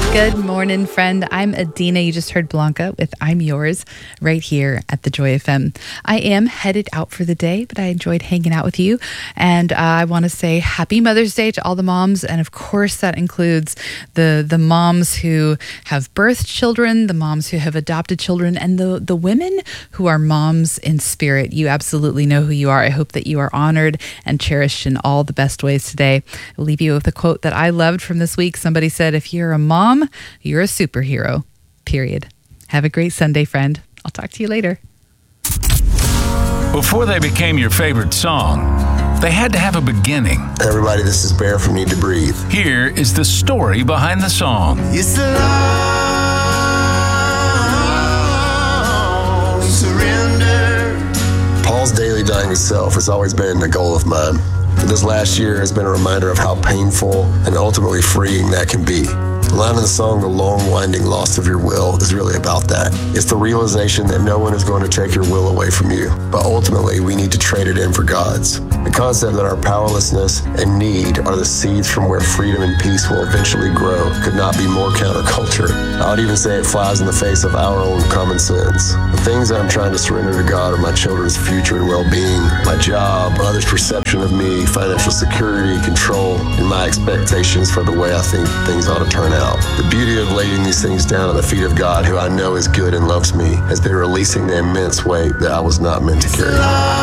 Good morning, friend. I'm Adina. You just heard Blanca with I'm Yours right here at the Joy FM. I am headed out for the day, but I enjoyed hanging out with you. And I want to say happy Mother's Day to all the moms. And of course, that includes the moms who have birthed children, the moms who have adopted children, and the women who are moms in spirit. You absolutely know who you are. I hope that you are honored and cherished in all the best ways today. I'll leave you with a quote that I loved from this week. Somebody said, if you're a mom, you're a superhero, period. Have a great Sunday, friend. I'll talk to you later. Before they became your favorite song, they had to have a beginning. Everybody, this is Bear from Need to Breathe. Here is the story behind the song. It's a long surrender. Paul's daily dying to self has always been a goal of mine. But this last year has been a reminder of how painful and ultimately freeing that can be. The line in the song, "The long winding loss of your will," is really about that. It's the realization that no one is going to take your will away from you, but ultimately we need to trade it in for God's. The concept that our powerlessness and need are the seeds from where freedom and peace will eventually grow could not be more counterculture. I would even say it flies in the face of our own common sense. The things I'm trying to surrender to God are my children's future and well-being, my job, others' perception of me, financial security, control, and my expectations for the way I think things ought to turn out. The beauty of laying these things down at the feet of God, who I know is good and loves me, has been releasing the immense weight that I was not meant to carry.